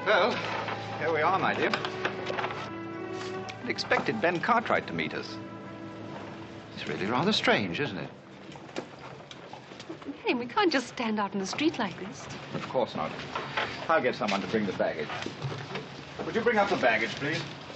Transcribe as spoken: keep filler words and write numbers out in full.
Well, here we are, my dear. I'd expected Ben Cartwright to meet us. It's really rather strange, isn't it? Hey, we can't just stand out in the street like this. Of course not. I'll get someone to bring the baggage. Would you bring up the baggage, please?